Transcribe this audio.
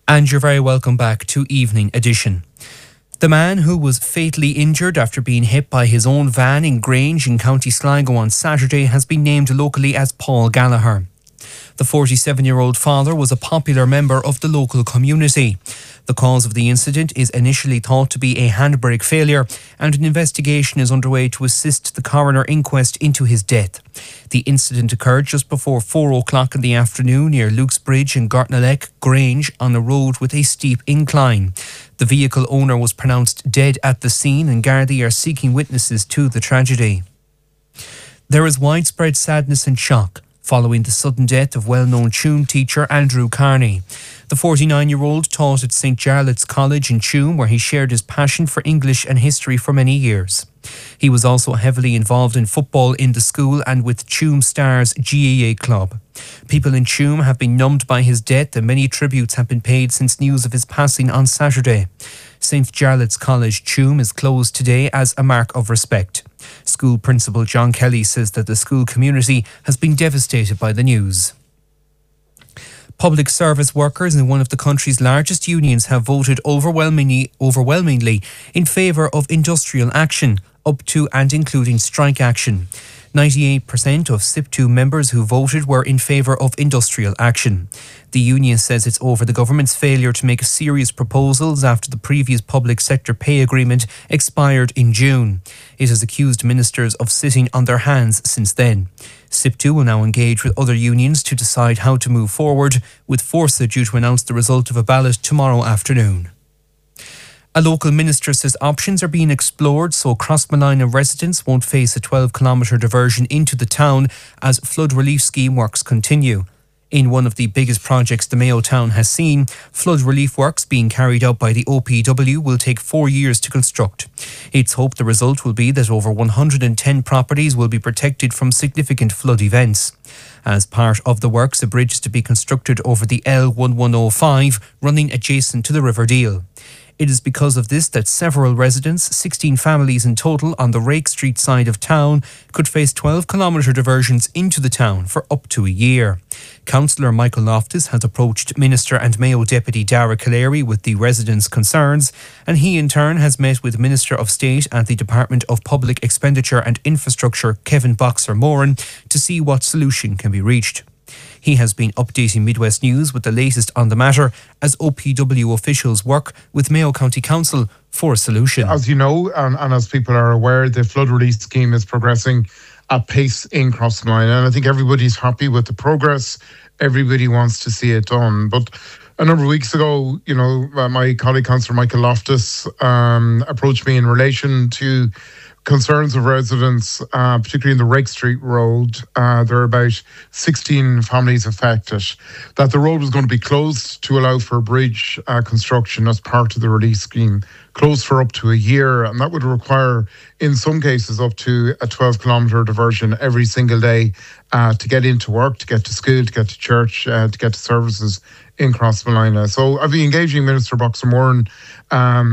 And you're very welcome back to Evening Edition. The man who was fatally injured after being hit by his own van in Grange in County Sligo on Saturday has been named locally as Paul Gallagher. The 47-year-old father was a popular member of the local community. The cause of the incident is initially thought to be a handbrake failure, and an investigation is underway to assist the coroner inquest into his death. The incident occurred just before 4 o'clock in the afternoon near Luke's Bridge in Gartnalek, Grange, on a road with a steep incline. The vehicle owner was pronounced dead at the scene, and Gardaí are seeking witnesses to the tragedy. There is widespread sadness and shock following the sudden death of well-known Tuam teacher Andrew Carney. The 49-year-old taught at St Jarlath's College in Tuam, where he shared his passion for English and history for many years. He was also heavily involved in football in the school and with Tuam Stars GAA club. People in Tuam have been numbed by his death, and many tributes have been paid since news of his passing on Saturday. St Jarlath's College Tuam is closed today as a mark of respect. School Principal John Kelly says that the school community has been devastated by the news. Public service workers in one of the country's largest unions have voted overwhelmingly in favour of industrial action, up to and including strike action. 98% of SIPTU members who voted were in favour of industrial action. The union says it's over the government's failure to make serious proposals after the previous public sector pay agreement expired in June. It has accused ministers of sitting on their hands since then. SIPTU will now engage with other unions to decide how to move forward, with Forsa due to announce the result of a ballot tomorrow afternoon. A local minister says options are being explored so Crossmolina residents won't face a 12-kilometre diversion into the town as flood relief scheme works continue. In one of the biggest projects the Mayo town has seen, flood relief works being carried out by the OPW will take 4 years to construct. It's hoped the result will be that over 110 properties will be protected from significant flood events. As part of the works, a bridge is to be constructed over the L1105 running adjacent to the River Deal. It is because of this that several residents, 16 families in total on the Rake Street side of town, could face 12-kilometre diversions into the town for up to a year. Councillor Michael Loftus has approached Minister and Mayo Deputy Dara Callery with the residents' concerns, and he in turn has met with Minister of State at the Department of Public Expenditure and Infrastructure, Kevin Boxer-Moran, to see what solution can be reached. He has been updating Midwest News with the latest on the matter as OPW officials work with Mayo County Council for a solution. As you know, and as people are aware, the flood relief scheme is progressing at pace in Crossmolina, and I think everybody's happy with the progress. Everybody wants to see it done. But a number of weeks ago, my colleague Councillor Michael Loftus approached me in relation to concerns of residents, particularly in the Rake Street Road. There are about 16 families affected, that the road was going to be closed to allow for bridge construction as part of the relief scheme, closed for up to a year, and that would require, in some cases, up to a 12-kilometre diversion every single day to get into work, to get to school, to get to church, to get to services in Crossmolina. So I'll be engaging Minister Boxer-Moran